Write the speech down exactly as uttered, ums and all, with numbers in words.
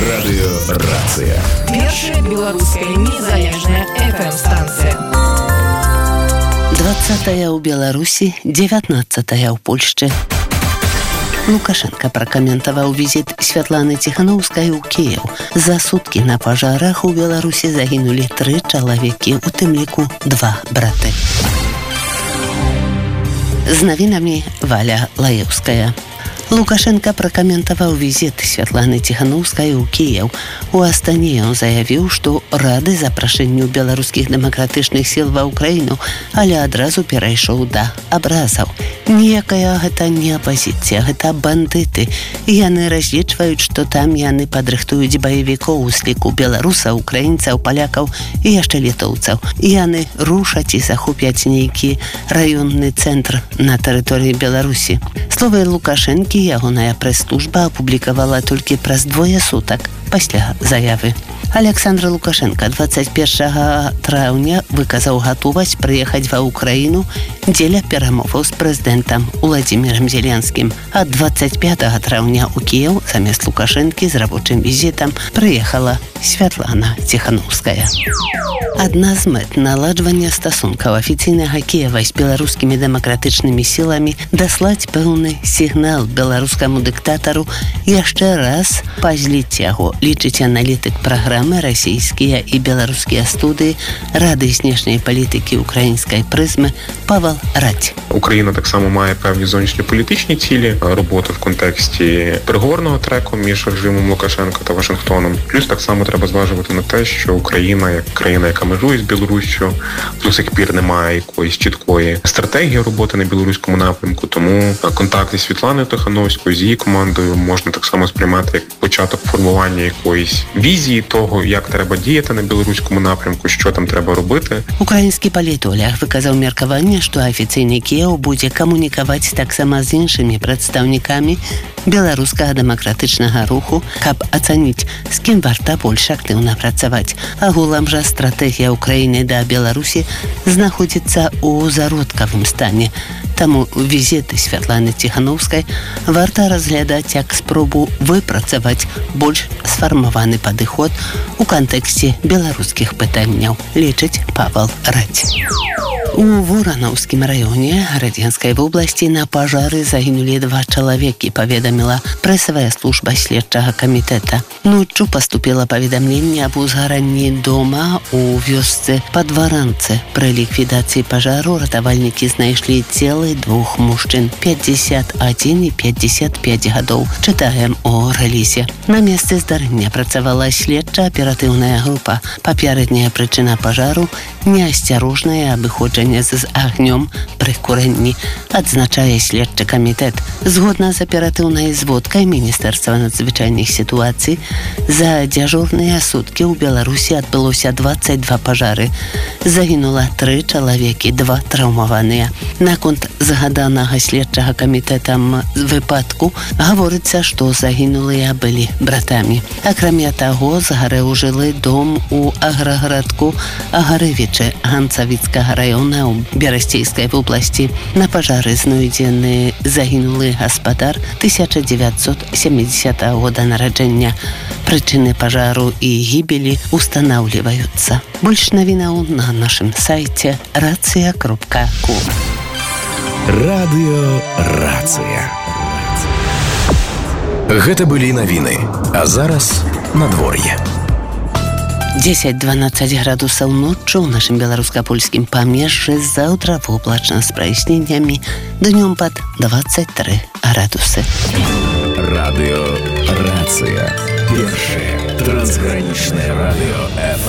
Радыёрацыя. Першая беларуская незалежная эф эм-станцыя. двадцатая ў Беларусі, дзевятнаццатая ў Польшчы. Лукашенко пракаментаваў візіт Святланы Ціханаўскай у Кіеў. За суткі на пажарах у Беларусі загінулі тры чалавекі, у тым ліку два браты. З навінамі Валя Лаеўская. Лукашенко пракаментаваў візіт Святланы Ціханаўскай у Кіеў. У Астане ён заявіў, што рады запрашэнню беларускіх дэмакратычных сіл ва ўкраіну, але адразу перайшоў да абразаў. Ніякая гэта не апазіцыя, гэта бандыты. Яны разлічваюць, што там яны падрыхтуюць баевікоў у сліку беларусаў, украінцаў, палякаў і яшчэ літоўцаў. Яны рушаць і захопяць нейкі раённы цэнтр на тэрыторыі Беларусі. Словы Лукашэнкі ягоная прэс-служба апублікавала толькі праз двое сутак пасля заявы. Александр Лукашенко дваццаць першага траўня выказаў гатовасць прыехаць ва ўкраіну дзеля перамоваў з прэзідэнтам Уладзімірам Зеленскім. А дваццаць пятага траўня ў Кіеў замест Лукашэнкі з рабочым візітам прыехала Святлана Ціханаўская. Адна з мэт наладжвання стасункаў афіцыйнага Кіева з беларускімі дэмакратычнымі сіламі даслаць пэўны сігнал беларускаму дыктатару яшчэ раз пазліць яго, лічыць аналітык праграмы расійскія і беларускія студыі Рады знешняй палітыкі украінскай прызмы Павел Радь. Україна так само має певні зовнішньополітичні цілі, роботи в контексті переговорного треку між режимом Лукашенка та Вашингтоном. Плюс так само треба зважувати на те, що Україна, як країна, яка межує з Білоруссю, до сих пір немає якоїсь чіткої стратегії роботи на білоруському напрямку, тому контакти з Світланою Тихановською, з її командою можна так само сприймати як початок формування якоїсь візії того, як треба діяти на білоруському напрямку, що там треба робити. Украінскі палітолог выказаў меркаванне, што афіцыйны Кіеў будзе камунікаваць таксама з іншымі прадстаўнікамі беларускага дэмакратычнага руху, каб ацаніць, з кім варта больш актыўна працаваць. Агулам жа стратэгія Украіны да Беларусі знаходзіцца ў зародкавым стане. Таму візіт Святланы Ціханаўскай варта разглядаць як спробу выпрацаваць больш сфармаваны падыход у кантэксце беларускіх пытанняў, лічыць Павел Радь. У Воранаўскім раёне Радзенскай вобласці на пажары загінулі два чалавекі, паведаміла прэсавая служба следчага камітэта. Ноччу паступіла паведамленне аб узгаранні дома у вёсцы Падваранцы. Пры ліквідацыі пажару ратавальнікі знайшлі целы двух мужчын пятьдесят один і пятьдесят пять гадоў. Чытаем у рэлізе. На месцы здарэння працавала следча-аператыўная група. Папярэдняя прычына пажару – неасцярожнае абыходжанне з агнём пры курэнні, адзначае следчы камітэт. Згодна з аператыўнай зводкай Міністэрства надзвычайных сітуацый, за дзяжурныя суткі ў Беларусі адбылося дваццаць два пажары. Загінула тры чалавекі, два траўмаваныя. Наконт згаданага следчага камітэтам выпадку гаворыцца, што загінулыя былі братамі. Акрамя таго, згарэў жылы дом у аграгарадку Агаревічы Ганцавіцкага раёна ў Берасцейскай вобласці. На пажары знойдзены загінулы гаспадар тысяча дзевяцьсот сямідзесятага года нараджэння. Прычыны пажару і гібелі устанаўліваюцца. Больш навінаў на нашым сайце рацыя кропка ком. Радыёрацыя. Гэта былі навіны, а зараз надвор'е. дзесяць-дванаццаць градусаў ноччу ў нашым беларуска-польскім памежжы, заўтра воблачна з праясненнямі, днём пад дваццаць тры градусы. Радыёрацыя. Першае трансгранічнае радыё эф